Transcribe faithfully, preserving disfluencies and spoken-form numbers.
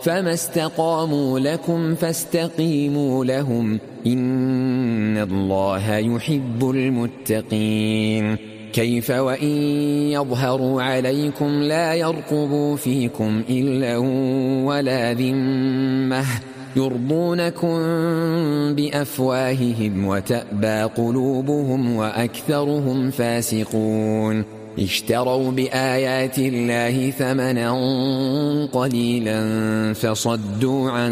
فما استقاموا لكم فاستقيموا لهم إن الله يحب المتقين. كيف وإن يظهروا عليكم لا يرقبوا فيكم إلا ولا ذمة يرضونكم بأفواههم وتأبى قلوبهم وأكثرهم فاسقون. اشتروا بآيات الله ثمنا قليلا فصدوا عن